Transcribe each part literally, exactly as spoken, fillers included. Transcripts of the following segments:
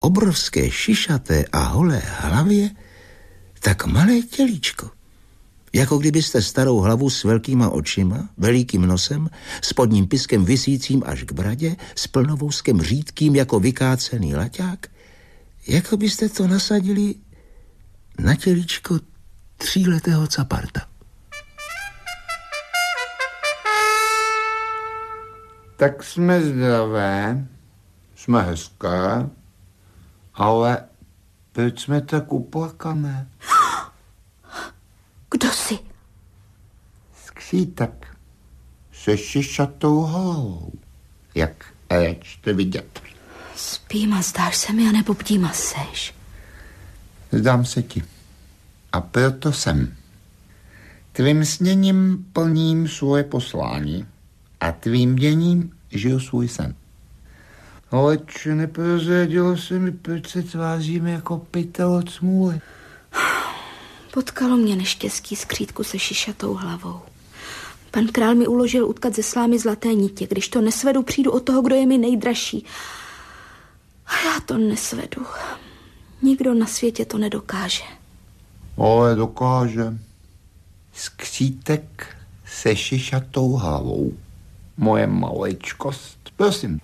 obrovské šišaté a holé hlavě tak malé tělíčko. Jako kdybyste starou hlavu s velkýma očima, velikým nosem, spodním piskem visícím až k bradě, s plnovouskem řídkým jako vykácený laťák, jako byste to nasadili na tělíčko tříletého caparta. Tak jsme zdravé, jsme hezké, ale proč jsme tak uplakané? Kdo jsi? Skřítek se šišatou hlavou, jak račte vidět. Spím a zdáš se mi, anebo bdím a seš? Zdám se ti. A proto jsem. Tvým sněním plním svoje poslání a tvým děním žiju svůj sen. Aleč neprozradilo se mi, proč se tváříme jako pytel od smůly. Potkalo mě neštěstí skřítku se šišatou hlavou. Pan král mi uložil utkat ze slámy zlaté nitě. Když to nesvedu, přijdu o toho, kdo je mi nejdražší. A já to nesvedu. Nikdo na světě to nedokáže. Ale dokáže. Skřítek se šišatou hlavou. Moje maličkost. Prosím.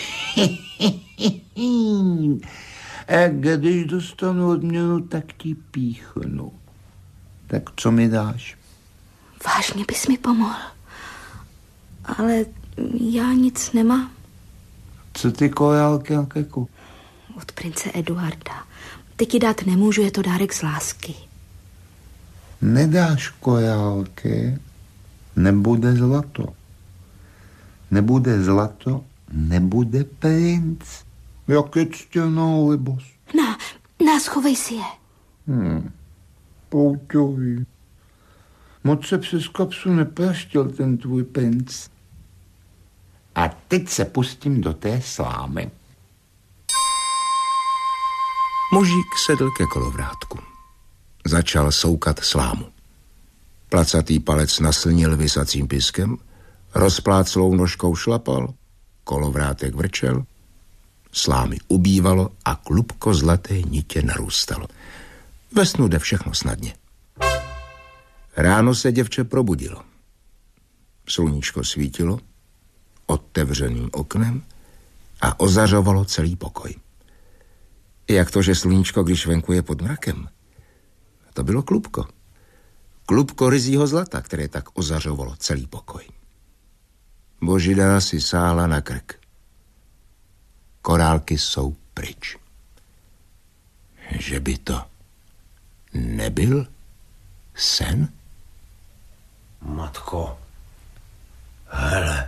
A když dostanu odměnu, tak ti píchnu. Tak co mi dáš? Vážně bys mi pomohl. Ale já nic nemám. Co ty korálky na keku? Od prince Eduarda. Teď ti dát nemůžu, je to dárek z lásky. Nedáš korálky, nebude zlato. Nebude zlato, nebude princ. Jak je ctěnou libost. Na, na, schovej si je. Hmm, pouťový. Moc se přes kapsu nepraštil ten tvůj princ. A teď se pustím do té slámy. Mužík sedl ke kolovrátku. Začal soukat slámu. Placatý palec naslnil visacím piskem, rozpláclou nožkou šlapal, kolovrátek vrčel, slámy ubývalo a klubko zlaté nitě narůstalo. Ve snu jde všechno snadně. Ráno se děvče probudilo. Sluníčko svítilo otevřeným oknem a ozařovalo celý pokoj. Jak to, že sluníčko, když venku je pod mrakem? To bylo klubko. Klubko ryzího zlata, které tak ozařovalo celý pokoj. Božidara si sáhla na krk. Korálky jsou pryč. Že by to nebyl sen? Matko, hele,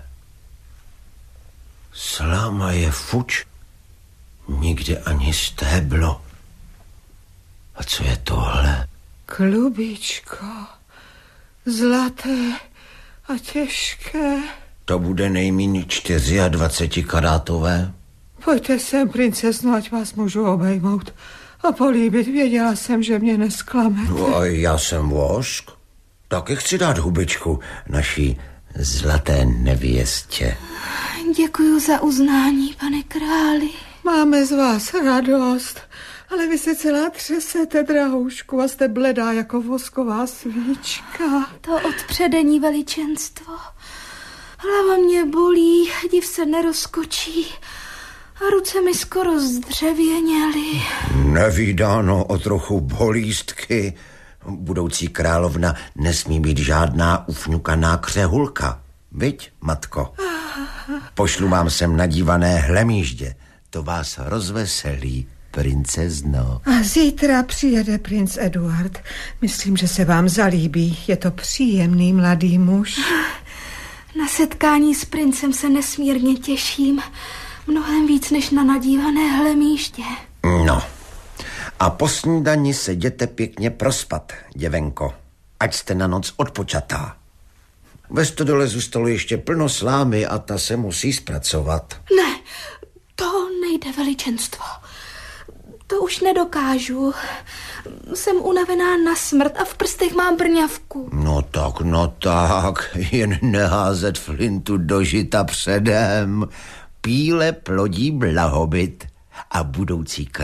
sláma je fuč, nikde ani stéblo. A co je tohle? Klubíčko, zlaté a těžké. To bude nejméně čtyřiadvacetikarátové. Pojďte sem, princezno, ať vás můžu obejmout a políbit. Věděla jsem, že mě nesklamete. No a já jsem vosk. Taky chci dát hubičku naší zlaté nevěstě. Děkuju za uznání, pane králi. Máme z vás radost, ale vy se celá třesete, drahoušku, a jste bledá jako vosková svíčka. To odpředení veličenstvo. Hlava mě bolí, div se nerozkočí a ruce mi skoro zdřevěněly. Nevídáno o trochu bolístky. Budoucí královna nesmí být žádná ufňukaná křehulka. Viď, matko? Pošlu vám sem nadívané hlemíždě. To vás rozveselí, princezno. A zítra přijede princ Eduard. Myslím, že se vám zalíbí. Je to příjemný mladý muž. Na setkání s princem se nesmírně těším. Mnohem víc než na nadívané hlemíždě. No. A po snídani se jděte pěkně prospat, děvenko. Ať jste na noc odpočatá. Ve stodole zůstalo ještě plno slámy a ta se musí zpracovat. Ne, to nejde, veličenstvo. To už nedokážu. Jsem unavená na smrt a v prstech mám brňavku. No tak, no tak, jen neházet flintu do žita předem. Píle plodí blahobyt a budoucí